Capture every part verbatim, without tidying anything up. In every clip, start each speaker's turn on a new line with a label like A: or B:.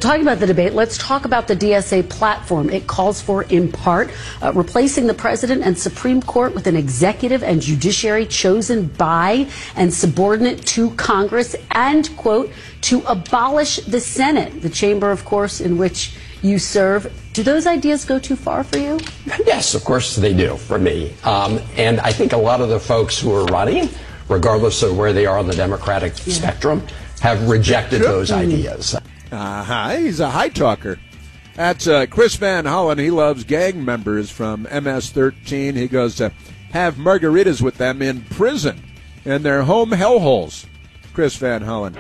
A: Talking about the debate, let's talk about the D S A platform. It calls for, in part, uh, replacing the president and Supreme Court with an executive and judiciary chosen by and subordinate to Congress, and, quote, to abolish the Senate, the chamber, of course, in which you serve. Do those ideas go too far for you?
B: Yes, of course they do for me. Um, and I think a lot of the folks who are running, regardless of where they are on the Democratic yeah. spectrum, have rejected those ideas.
C: Uh-huh. He's a high talker. That's uh, Chris Van Hollen. He loves gang members from M S thirteen. He goes to have margaritas with them in prison, in their home hellholes. Chris Van Hollen.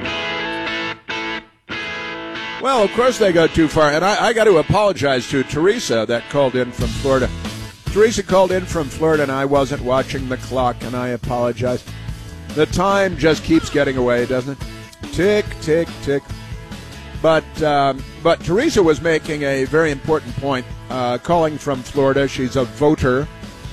C: Well, of course they go too far, and I, I got to apologize to Teresa that called in from Florida. Teresa called in from Florida, and I wasn't watching the clock, and I apologize. The time just keeps getting away, doesn't it? Tick, tick, tick. But um, but Teresa was making a very important point, uh, calling from Florida. She's a voter.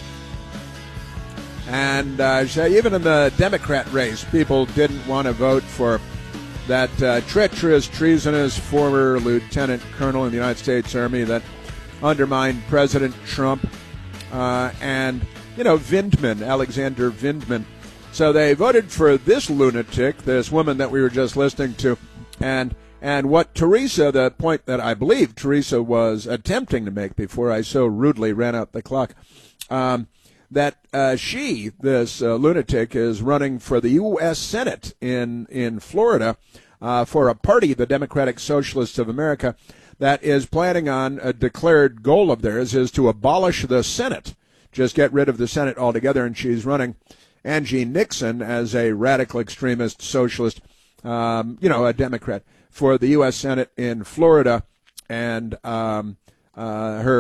C: And uh, she said even in the Democrat race, people didn't want to vote for that uh, treacherous, treasonous former lieutenant colonel in the United States Army that undermined President Trump uh, and, you know, Vindman, Alexander Vindman. So they voted for this lunatic, this woman that we were just listening to, and and what Teresa, the point that I believe Teresa was attempting to make before I so rudely ran out the clock, um, that uh, she, this uh, lunatic, is running for the U S Senate in, in Florida uh, for a party, the Democratic Socialists of America, that is planning on a declared goal of theirs is to abolish the Senate, just get rid of the Senate altogether, and she's running Angie Nixon as a radical extremist socialist, um, you know, a Democrat, for the U S Senate in Florida, and um, uh, her